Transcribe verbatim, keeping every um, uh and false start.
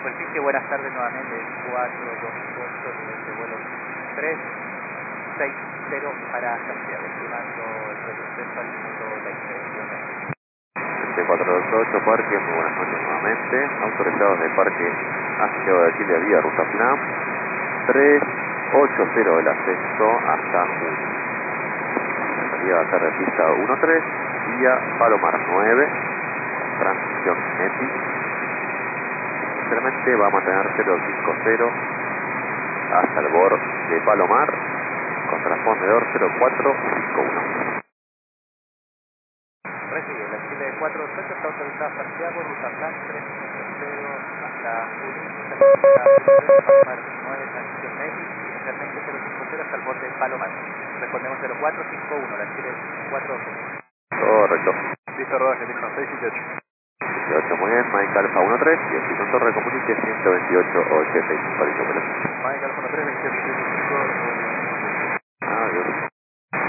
superficie, buenas tardes nuevamente, cuatro dos ocho, nivel de vuelo tres seis cero para Santiago, estimando el retroceso al minuto veinte. cuatro dos ocho, parque, muy buenas noches nuevamente, autorizados de parque a Santiago de Chile, vía ruta plan, tres ocho cero el ascenso hasta uno. Salida a tarde pista uno tres, vía Palomar nueve, transmisión Neti. Simplemente va a mantener cero cinco cero hasta el borde de Palomar, con transpondedor cero cuatro cinco uno. Recibe, la Chile cuatro dos ocho está autorizada a Santiago, ruta plan tres cinco cero hasta Junín, salida Palomar nueve, transmisión Neti, inicialmente cero cinco cero hasta el borde de Palomar. Respondemos cero cuatro cinco uno, la Chile cuatro dos ocho. Correcto. Listo, Roger, listo, seis y ocho. dieciocho, muy bien, Mike Alfa uno tres, y el piloto Torre comunique ciento veintiocho ochenta y cinco, listo, pelota. Mike Alfa uno tres, veintiocho ochenta y cinco.